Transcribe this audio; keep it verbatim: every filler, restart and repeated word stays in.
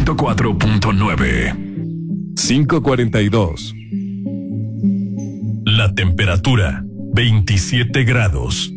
ciento cuatro punto nueve. cinco cuarenta y dos. La temperatura, veintisiete grados.